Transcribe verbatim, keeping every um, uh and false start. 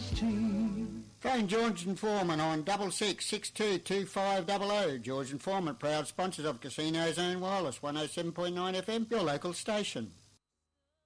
Christmas Eve. Phone George and Foreman on double six six two two five double oh. George and Foreman, proud sponsors of Casino Zone Wireless, one oh seven point nine F M, your local station.